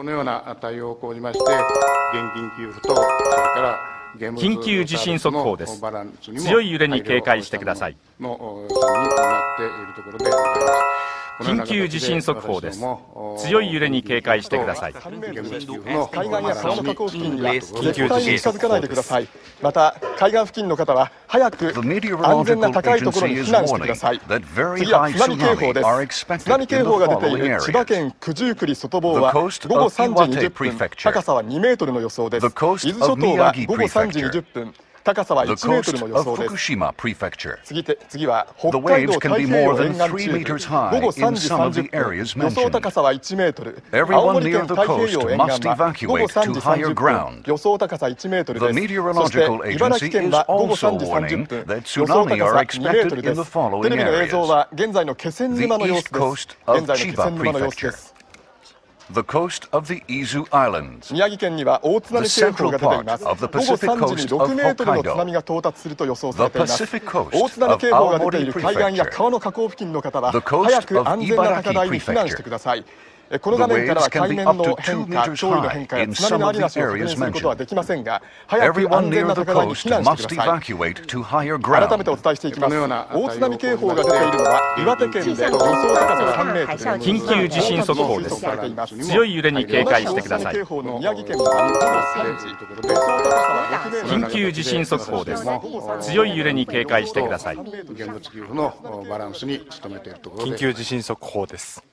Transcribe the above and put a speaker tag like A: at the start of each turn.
A: このような対応を講じまして、現金給付と、それから
B: 緊急地震速報です。強い揺れに警戒してください。緊急地震速報です。強い揺れに警戒してください。
C: 海岸や川の河口付近には絶対に近づかないでください。また海岸付近の方は早く安全な高いところに避難してください。次は津波警報です。津波警報が出ている千葉県九十九里外房は午後3時20分、高さは2メートルの予想です。伊豆諸島は午後3時20分、高さは1メートルの予想です。次は北海道太平洋沿岸中部、午後3時30分、予想高さは1メートル。青森県太平洋沿岸は午後3時30分、予想高さ1メートルです。そして茨城県は午後3時30分、予想高さ2メートルです。テレビの映像は現在の気仙沼の様子です。現在の気仙沼の様子です。宮城県には大津波警報が出ています。午後3時に6メートルの津波が到達すると予想されています。大津波警報が出ている海岸や川の河口付近の方は早く安全な高台に避難してください。この画面からは海面の変化、潮位の変化や津波のありなしを確認することはできませんが、早く安全な高台に避難してください。改めてお伝えしていきます。大津波警報が出ているのは岩手県で予想高さ3メートル、
B: 緊急地震速報です。強い揺れに警戒してください。緊急地震速報です。強い揺れに警戒してください。
A: 現物給付のバランスに努めているところで。
D: 緊急地震速報です。